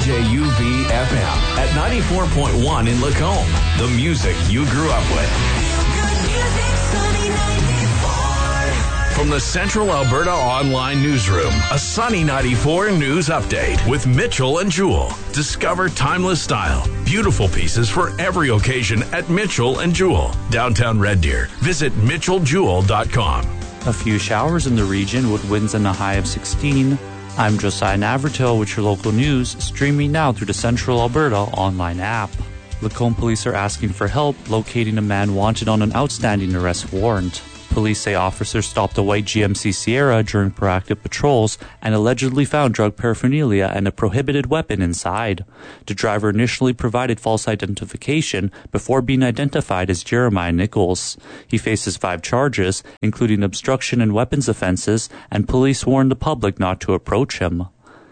CJUV FM at 94.1 in Lacombe. The music you grew up with. From the Central Alberta Online Newsroom, a Sunny 94 news update with Mitchell and Jewell. Discover timeless style, beautiful pieces for every occasion at Mitchell and Jewell, downtown Red Deer. Visit mitchelljewell.com. A few showers in the region with winds in a high of 16. I'm Josiah Navratil with your local news, streaming now through the Central Alberta online app. Lacombe police are asking for help locating a man wanted on an outstanding arrest warrant. Police say officers stopped a white GMC Sierra during proactive patrols and allegedly found drug paraphernalia and a prohibited weapon inside. The driver initially provided false identification before being identified as Jeremiah Nichols. He faces 5 charges, including obstruction and weapons offenses, and police warned the public not to approach him.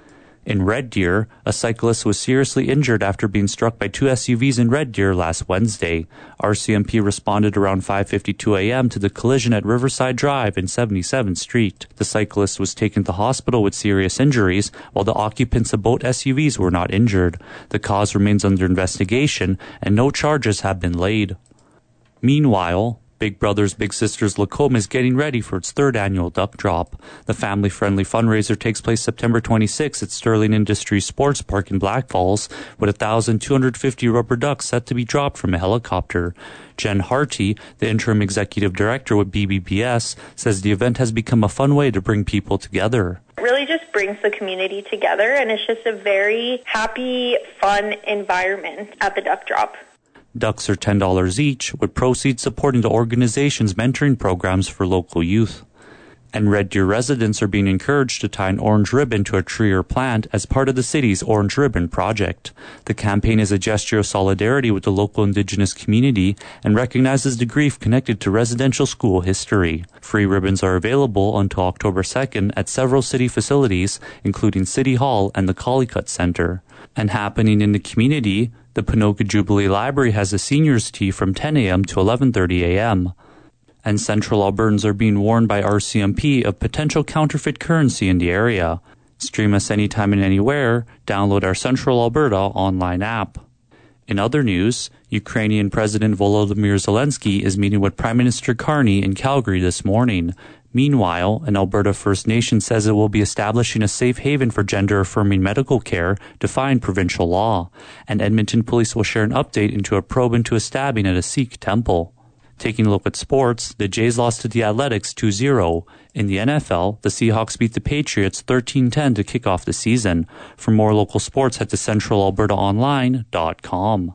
In Red Deer, a cyclist was seriously injured after being struck by 2 SUVs in Red Deer last Wednesday. RCMP responded around 5:52 a.m. to the collision at Riverside Drive in 77th Street. The cyclist was taken to hospital with serious injuries, while the occupants of both SUVs were not injured. The cause remains under investigation, and no charges have been laid. Meanwhile, Big Brothers Big Sisters Lacombe is getting ready for its 3rd annual duck drop. The family-friendly fundraiser takes place September 26 at Sterling Industries Sports Park in Black Falls, with 1,250 rubber ducks set to be dropped from a helicopter. Jen Harty, the interim executive director with BBBS, says the event has become a fun way to bring people together. It really just brings the community together, and it's just a very happy, fun environment at the duck drop. Ducks are $10 each, with proceeds supporting the organization's mentoring programs for local youth. And Red Deer residents are being encouraged to tie an orange ribbon to a tree or plant as part of the city's Orange Ribbon project. The campaign is a gesture of solidarity with the local Indigenous community and recognizes the grief connected to residential school history. Free ribbons are available until October 2nd at several city facilities, including City Hall and the Collicutt Center. And happening in the community, the Ponoka Jubilee Library has a seniors tea from 10 a.m. to 11:30 a.m. And Central Albertans are being warned by RCMP of potential counterfeit currency in the area. Stream us anytime and anywhere. Download our Central Alberta online app. In other news, Ukrainian President Volodymyr Zelensky is meeting with Prime Minister Carney in Calgary this morning. Meanwhile, an Alberta First Nation says it will be establishing a safe haven for gender-affirming medical care, defying provincial law. And Edmonton police will share an update into a probe into a stabbing at a Sikh temple. Taking a look at sports, the Jays lost to the Athletics 2-0. In the NFL, the Seahawks beat the Patriots 13-10 to kick off the season. For more local sports, head to centralalbertaonline.com.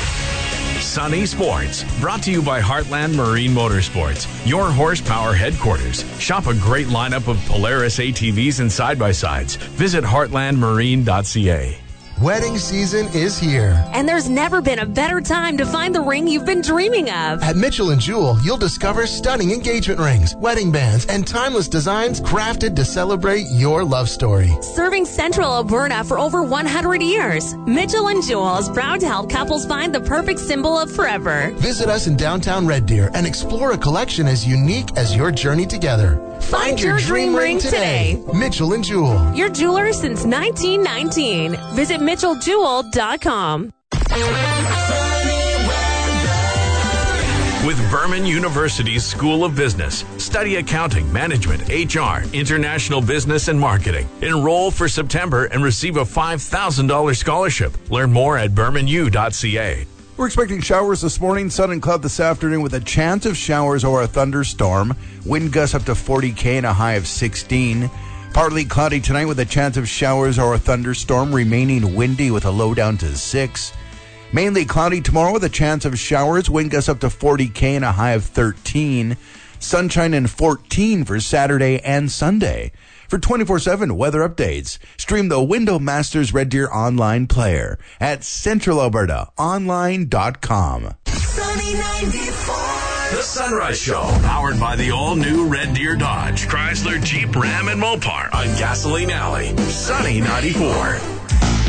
Sunny Sports, brought to you by Heartland Marine Motorsports, your horsepower headquarters. Shop a great lineup of Polaris ATVs and side-by-sides. Visit heartlandmarine.ca. Wedding season is here. And there's never been a better time to find the ring you've been dreaming of. At Mitchell & Jewell, you'll discover stunning engagement rings, wedding bands, and timeless designs crafted to celebrate your love story. Serving Central Alberta for over 100 years, Mitchell & Jewell is proud to help couples find the perfect symbol of forever. Visit us in downtown Red Deer and explore a collection as unique as your journey together. Find your dream ring today. Mitchell & Jewell. Your jeweler since 1919. Visit mitchelljewell.com. With Vernon University's School of Business, study accounting, management, HR, international business, and marketing. Enroll for September and receive a $5,000 scholarship. Learn more at bermanu.ca. We're expecting showers this morning, sun and cloud this afternoon with a chance of showers or a thunderstorm. Wind gusts up to 40 and a high of 16. Partly cloudy tonight with a chance of showers or a thunderstorm, remaining windy with a low down to 6. Mainly cloudy tomorrow with a chance of showers, wind gusts up to 40 and a high of 13. Sunshine and 14 for Saturday and Sunday. For 24/7 weather updates, stream the Window Masters Red Deer online player at centralalbertaonline.com. Sunny 94. The Sunrise Show, powered by the all-new Red Deer Dodge, Chrysler, Jeep, Ram, and Mopar on Gasoline Alley. Sunny 94.